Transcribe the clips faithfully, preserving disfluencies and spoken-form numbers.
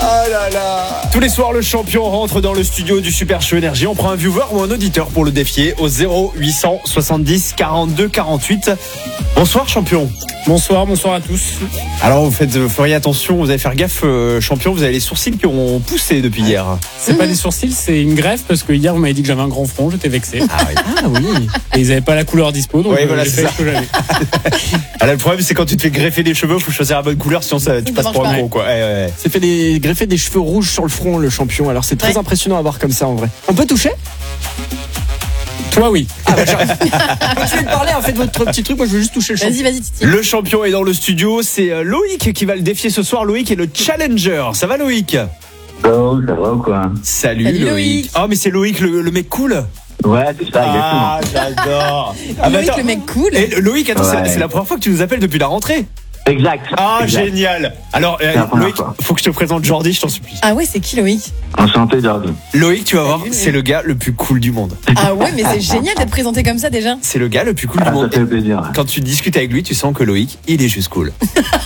Ah là là. Tous les soirs, le champion rentre dans le studio du Super Show Énergie. On prend un viewer ou un auditeur pour le défier au zéro huit cent soixante-dix quarante-deux quarante-huit. Bonsoir champion. Bonsoir, bonsoir à tous. Alors vous faites, vous feriez attention, vous allez faire gaffe, euh, champion, vous avez les sourcils qui ont poussé depuis hier. C'est mmh. pas des sourcils, c'est une greffe parce que hier vous m'avez dit que j'avais un grand front, j'étais vexé. Ah oui. Ah oui. Et ils avaient pas la couleur dispo, donc ouais, voilà, j'ai c'est fait ça. ce que j'avais. Alors le problème c'est quand tu te fais greffer des cheveux, faut choisir la bonne couleur, sinon ça, tu ça passes pour un pas. gros quoi. Ouais, ouais. C'est fait des, greffer des cheveux rouges sur le front, le champion. Alors c'est très ouais. impressionnant à voir comme ça en vrai. On peut toucher? Toi oui. Ah bah j'arrive. Continuez de parler, hein, faites votre petit truc, moi je veux juste toucher le champion. Vas-y, vas-y, Titi. Le champion est dans le studio, c'est euh, Loïc qui va le défier ce soir. Loïc est le challenger. Ça va Loïc? Oh, ça va ou quoi? Salut, Salut, Loïc. Loïc. Oh mais c'est Loïc le, le mec cool. Ouais, c'est ça, Ah j'adore. Ah, bah, Loïc, attends. le mec cool. Et, Loïc, attends, c'est, la, Ouais. c'est la première fois que tu nous appelles depuis la rentrée. exactement. Exact. Ah exact. génial. Alors euh, C'est la première Loïc, fois. faut que je te présente Jordi, je t'en supplie. Ah ouais, c'est qui Loïc? Enchanté, Jordi. Loïc, tu vas voir, Salut, c'est le gars le plus cool du monde. Ah ouais, mais c'est génial d'être présenté comme ça déjà. C'est le gars le plus cool Ah, du ça monde. fait plaisir. Quand tu discutes avec lui, tu sens que Loïc, il est juste cool.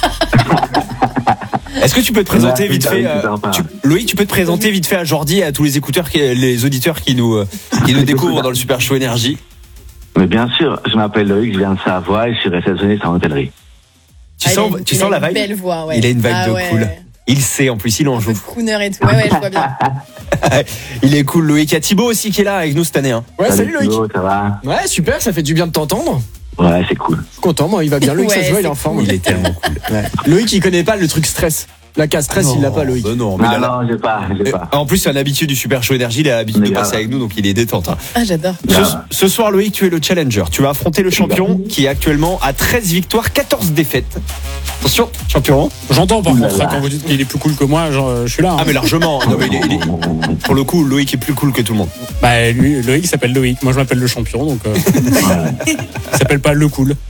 Est-ce que tu peux te présenter Ouais, vite super, fait super euh, sympa. tu- Loïc, tu peux te présenter vite fait à Jordi et à tous les écouteurs, qui, les auditeurs qui nous, euh, qui nous découvrent dans le Super Show Énergie. Mais bien sûr, je m'appelle Loïc, je viens de Savoie et je suis réceptionniste en hôtellerie. Tu Ah, sens, il a- tu il sens a la une vibe? belle voix, ouais. Il a une vibe Ah de ouais. cool. Il sait, en plus, il en Un peu joue. crooner et tout. Ouais, ouais, je vois bien. Il est cool, Loïc. Il y a Thibaut aussi qui est là avec nous cette année. Hein. Ouais, salut Loïc. Thibaut, ça va? Ouais, super, ça fait du bien de t'entendre. Ouais, c'est cool. Je suis content, moi il va bien. Loïc, ça Ouais, se voit, il est c'est en forme. cool. Il est tellement cool. Ouais. Loïc, il connaît pas le truc stress. La case stress, il l'a pas, Loïc. Bah non, mais Non, là, là- non, j'ai pas, j'ai Euh, pas. En plus, c'est un habitué du Super Show Énergie. Il a l'habitude Mais de grave. passer avec nous, donc il est détente. Hein. Ah, j'adore. Ce, Grave. ce soir, Loïc, tu es le challenger. Tu vas affronter le champion qui est actuellement à treize victoires, quatorze défaites. Attention, champion. J'entends par Ouh là contre ça là. quand vous dites qu'il est plus cool que moi, genre, euh, je suis là. hein. Ah, mais largement. Non, mais il est- il est- pour le coup, Loïc est plus cool que tout le monde. Bah lui, Loïc il s'appelle Loïc, moi je m'appelle le champion, donc euh, il s'appelle pas le cool.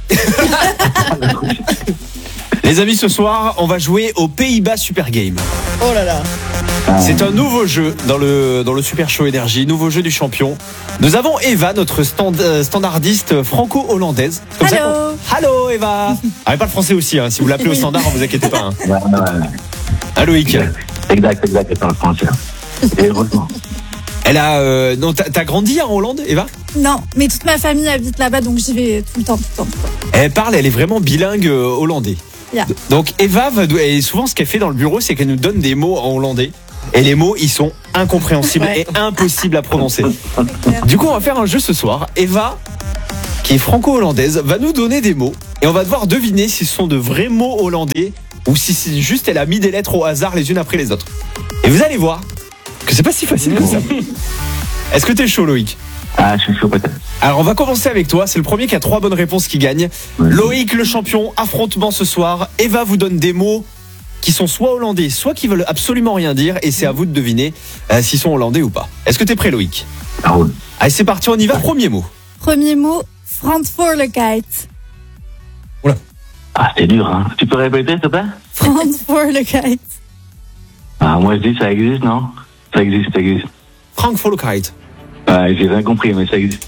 Les amis, ce soir, on va jouer aux Pays-Bas Super Game. Oh là là. C'est un nouveau jeu dans le, dans le Super Show Énergie, nouveau jeu du champion. Nous avons Eva, notre stand, euh, standardiste franco-hollandaise. Comme ça Hello. qu'on- Hello Eva. Ah, mais pas le français aussi, hein. Si vous l'appelez au standard, vous inquiétez pas. Hein. Ouais, ouais, ouais. Ah, Loïc. Exact, exact, c'est dans le français. Et heureusement. Elle a. Euh, non, t'as, t'as grandi en Hollande, Eva? Non, mais toute ma famille habite là-bas, donc j'y vais tout le temps, tout le temps. tout le temps. Elle parle, elle est vraiment bilingue euh, hollandais. Yeah. Donc Eva, va, et souvent ce qu'elle fait dans le bureau, c'est qu'elle nous donne des mots en hollandais. Et les mots, ils sont incompréhensibles Ouais. et impossibles à prononcer. Du coup, on va faire un jeu ce soir. Eva, qui est franco-hollandaise, va nous donner des mots. Et on va devoir deviner si ce sont de vrais mots hollandais ou si c'est juste elle a mis des lettres au hasard les unes après les autres. Et vous allez voir que c'est pas si facile que ça. Est-ce que t'es chaud, Loïc? Ah, je suis chaud peut-être. Alors on va commencer avec toi, c'est le premier qui a trois bonnes réponses qui gagne. Ouais. Loïc le champion, affrontement ce soir. Eva vous donne des mots qui sont soit hollandais, soit qui veulent absolument rien dire, et c'est à vous de deviner euh, s'ils sont hollandais ou pas. Est-ce que t'es prêt, Loïc? Ça roule. Allez, c'est parti, on y va. Premier mot. Premier mot, Verantwoordelijkheid. Ah, c'est dur, hein. Tu peux répéter, s'il te plaît? Verantwoordelijkheid. Ah, moi je dis ça existe, non? Ça existe, ça existe. Frankfurtkeit. Ouais, j'ai rien compris, mais ça existe.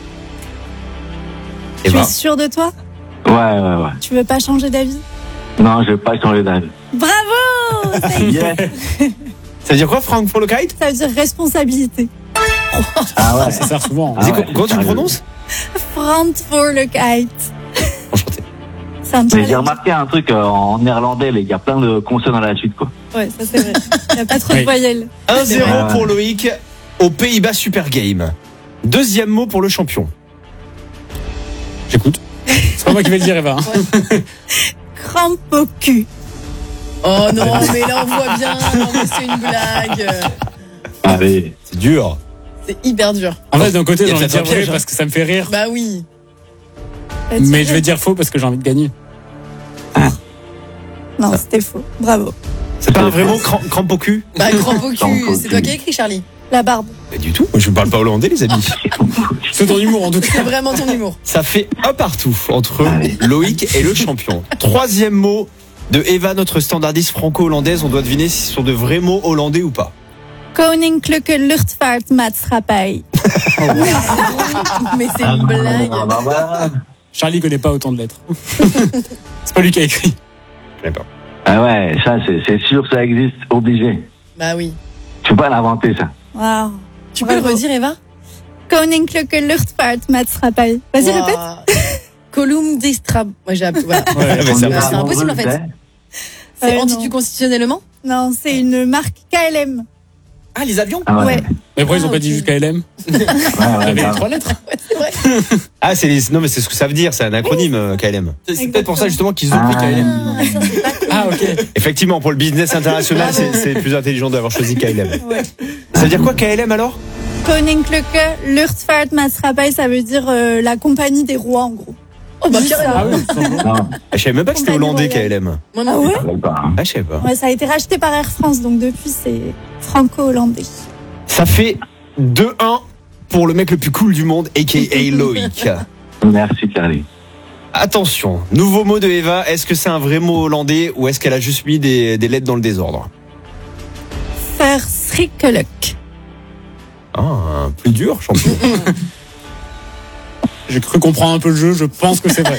Tu Eva. es sûr de toi? Ouais, ouais, ouais. Tu veux pas changer d'avis? Non, je vais pas changer d'avis. Bravo! Ça y est. Yeah. Ça veut dire quoi, Frankfurtkeit? Ça veut dire responsabilité. Ah ouais. Ça sert souvent. hein. Ah C'est ouais, co- Comment tu le sérieux. prononces? Verantwoordelijkheid. Enchanté. C'est un Mais j'ai challenge. remarqué un truc euh, en néerlandais, il y a plein de consonnes à la suite, quoi. Ouais, ça c'est vrai. Il n'y a pas trop Oui. de voyelles. un zéro vrai. pour Loïc aux Pays-Bas Super Game. Deuxième mot pour le champion. J'écoute. C'est pas moi qui vais le dire, Eva. hein. Crampe au cul. Oh non, mais là on voit bien. Non, mais c'est une blague. Allez. C'est dur. C'est hyper dur. En fait, d'un côté, Il y j'ai a envie de peut-être dire un piège, vrai hein. parce que ça me fait rire. Bah oui. Bah, tu Mais veux- je vais dire faux parce que j'ai envie de gagner. Non, c'était faux. Bravo. C'est pas un vrai mot, cram- crampe au cul? Bah crampe au Crampe au cul. C'est toi cul. qui as écrit, Charlie. La barbe. Pas du tout. Moi, je ne parle pas hollandais, les amis. C'est ton humour en tout cas. C'est vraiment ton humour. Ça fait un partout entre Loïc et le champion. Troisième mot de Eva, notre standardiste franco-hollandaise. On doit deviner si ce sont de vrais mots hollandais ou pas. Koninklijke Luchtvaartmaatschappij. Mais c'est une blague. Ah, bah, voilà. Charlie connaît pas autant de lettres. C'est pas lui qui a écrit. Je sais pas. Ah ouais, ça c'est c'est sûr, ça existe, obligé. Bah oui. Tu peux pas l'inventer, ça. Waouh. Tu peux le redire, Eva? Koninklijke Luchtvaartmaatschappij. Vas-y, Wow. répète. Column d'Estrab. Moi, j'ai appris. Voilà. Ouais, mais c'est Bah, c'est impossible. impossible, en fait. Euh, C'est non. anticonstitutionnellement? Non, c'est une marque K L M. Ah, les avions Ah ouais. Ouais. Mais pourquoi ils ont Ah, pas dit ok. juste K L M? Ouais, ouais, Il y avait les grave. trois lettres. Ouais, c'est vrai. Ah, c'est les... Non, mais c'est ce que ça veut dire, c'est un acronyme, euh, K L M. C'est peut-être pour ça justement qu'ils ont pris Ah. K L M. Ah, ça, c'est pas cool. Ah, ok. Effectivement, pour le business international, c'est c'est plus intelligent d'avoir choisi K L M. Ça veut dire quoi, K L M, alors? Koninklijke Luchtvaartmaatschappij, ça veut dire euh, la compagnie des rois, en gros. Oh, bah, Juste carrément. ça. Ah oui, tout simplement. Non, Ah, je savais même pas que c'était Compagnie hollandais, K royale. L M. Moi non Ah plus. ouais? je savais pas. hein. Ah, je savais pas. Ouais, ça a été racheté par Air France, donc depuis, c'est franco-hollandais. Ça fait deux un pour le mec le plus cool du monde, a k a. Loïc. Merci, Charlie. Attention, nouveau mot de Eva. Est-ce que c'est un vrai mot hollandais ou est-ce qu'elle a juste mis des, des lettres dans le désordre? Verschrikkelijk. Ah, plus dur, champion. J'ai cru comprendre un peu le jeu, je pense que c'est vrai.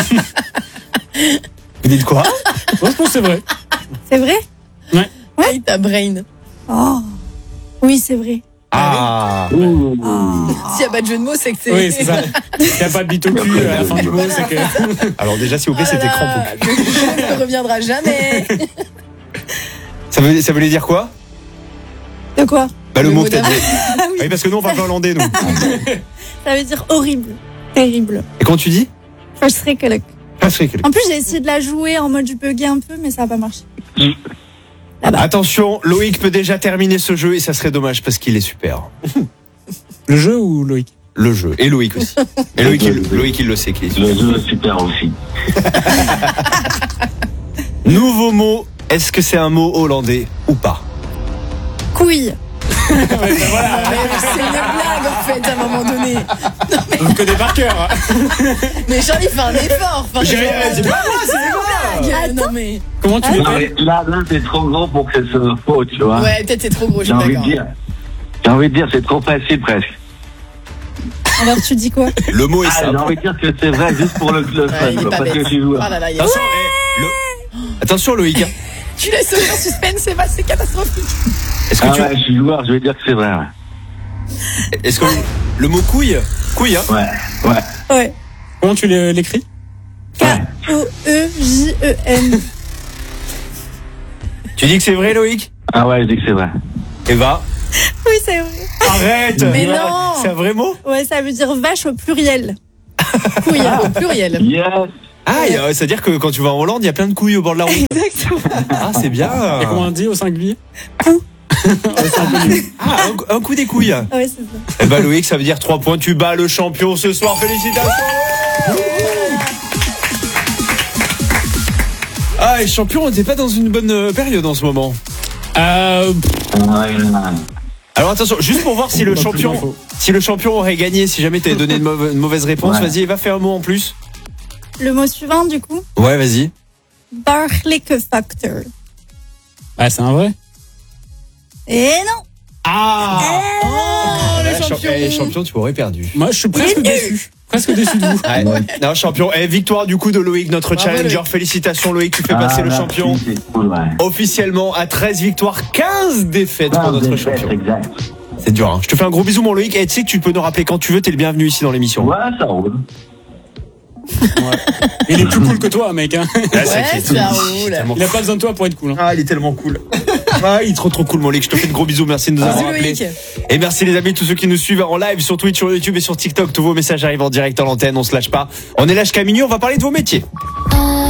Vous dites quoi? Moi, je pense que c'est vrai. C'est vrai? Ouais, ta brain. Oh. Oui, c'est vrai. Ah, Ouh. Ah. S'il n'y a pas de jeu de mots, c'est que c'est. Oui, c'est ça. S'il n'y a pas de bite au cul à la fin du mot, c'est que. alors déjà s'il vous plaît, Oh là c'était là, crampe au cul. Le jeu ne reviendra jamais. Ça veut, ça voulait dire quoi? De quoi? Bah le, Le mot mot peut-être. Ah oui. Oui, parce que nous on parle pas hollandais, nous. Ça veut dire horrible. Terrible. Et quand tu dis? Verschrikkelijk. Ah, c'est que- En plus, j'ai essayé de la jouer en mode je buguais un peu, mais ça n'a pas marché. Attention, Loïc peut déjà terminer ce jeu et ça serait dommage parce qu'il est super. Le jeu ou Loïc? Le jeu. Et Loïc aussi. Et Loïc, il, Loïc, il le sait qu'il est super. Le jeu est super aussi. Nouveau mot. Est-ce que c'est un mot hollandais ou pas? Couille. Mais c'est une blague en fait à un moment donné. On le connaît par cœur. Mais Charlie fait un effort. Enfin, J'ai- c'est c'est pas moi, c'est une blague. Non mais. Comment tu Non, l'étais? mais là, là, c'est trop gros pour que ce soit faux, tu vois. Ouais, peut-être c'est trop gros. Je J'ai suis envie de d'accord. dire. J'ai envie de dire, c'est trop facile presque. Alors tu dis quoi? Le mot est Ah, j'ai simple. envie de dire que c'est vrai juste pour le, le fun, Ouais, il est quoi, pas parce bête. que je suis Oh joueur. là là, il y a- Attention, eh, le- Attention Loïc. Tu laisses aucun suspense, c'est pas, c'est catastrophique. Est-ce que Ah tu ouais, je suis joueur, je vais dire que c'est vrai. Ouais, est-ce que le mot couille couille hein? ouais. ouais. Ouais. Comment tu l'é- l'écris? K O E J E N. Tu dis que c'est vrai Loïc? Ah ouais, je dis que c'est vrai. Eva? Oui, c'est vrai. Arrête. Mais non. C'est un vrai mot? Ouais, ça veut dire vache au pluriel. Couille. Au pluriel. Yes. Ah, et, euh, c'est-à-dire que quand tu vas en Hollande, il y a plein de couilles au bord de la route. Exactement. Ah, c'est bien. Et comment on dit au singulier? Ah, un, un coup des couilles. Ouais, c'est ça. Eh ben Loïc, ça veut dire trois points. Tu bats le champion ce soir. Félicitations. Ah, et champion, on n'était pas dans une bonne euh, période en ce moment. Euh. Ouais, ouais. Alors attention, juste pour voir si le Pas plus champion, d'infos. si le champion aurait gagné, si jamais t'avais donné une, mauva- une mauvaise réponse, Ouais. vas-y, Eva, fais un mot en plus. Le mot suivant, du coup, Ouais, vas-y. Bargelijke factor. Ah, c'est un vrai? Et non. Ah. Oh, le Eh, champion. eh, champion, tu aurais perdu. Moi, je suis presque Il est déçu. Presque déçu de vous. Ouais. Non, champion. Eh, victoire du coup de Loïc, notre Bravo, challenger. Loïc. Félicitations Loïc, tu fais Ah, passer le merci, champion c'est cool, ouais. officiellement à treize victoires, quinze défaites pour Ah, notre défaite, champion. exact. C'est dur, hein. Je te fais un gros bisou mon Loïc. Et tu sais que tu peux nous rappeler quand tu veux, t'es le bienvenu ici dans l'émission. Ouais, ça roule. Il est plus cool que toi, mec. Hein. Ah, c'est Ouais, qui- ça roule. tellement Il a pas besoin de toi pour être cool. Hein. Ah, il est tellement cool. Ah, il est trop trop cool mon Loïc. Je te fais de gros bisous. Merci de nous avoir Bisous, appelés. Loïc. Et merci les amis, tous ceux qui nous suivent en live sur Twitch, sur YouTube et sur TikTok. Tous vos messages arrivent en direct en l'antenne. On se lâche pas. On est là jusqu'à minuit. On va parler de vos métiers. I